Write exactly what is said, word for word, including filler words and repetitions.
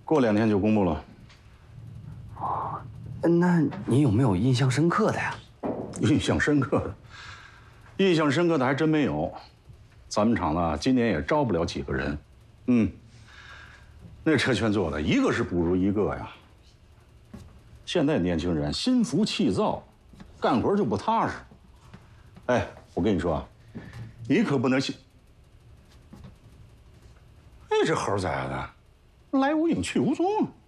过两天就公布了。 哦，那你有没有印象深刻的呀？ 印象深刻的，印象深刻的还真没有。咱们厂呢，今年也招不了几个人。嗯，那车圈做的一个是不如一个呀。现在年轻人心浮气躁，干活就不踏实。哎，我跟你说啊，你可不能信。哎，这猴崽子，来无影去无踪啊！